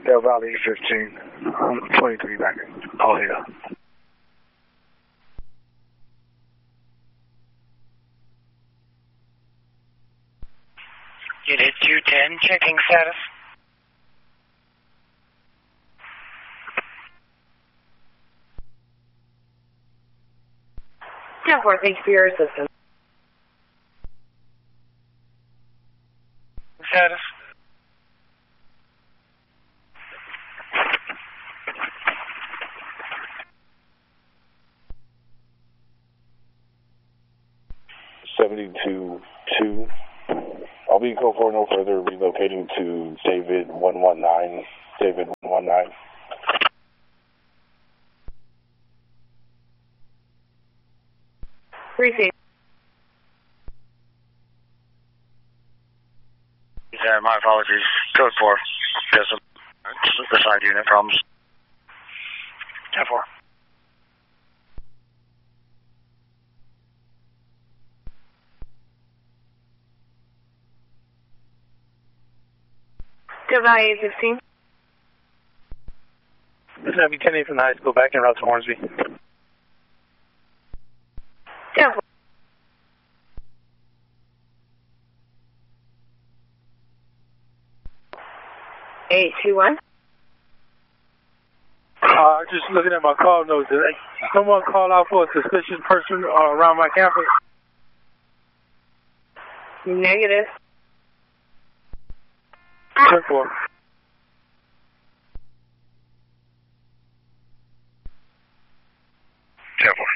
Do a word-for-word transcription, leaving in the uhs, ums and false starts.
Del Valley fifteen. I'm twenty-three back. All here. Unit two ten, checking status. ten four, thank you for your assistance. Status. seventy-two two. I'll be code four no further, relocating to David one one nine. David one one nine. Receive. Uh, my apologies. Code four. There's a assigned unit problems. ten four. Del Valley eight sixteen. This is Navy ten eight from the high school, back in route to Hornsby. ten four. eight two one. Uh, just looking at my call notes. Did someone call out for a suspicious person uh, around my campus? Negative. ten four. ten four.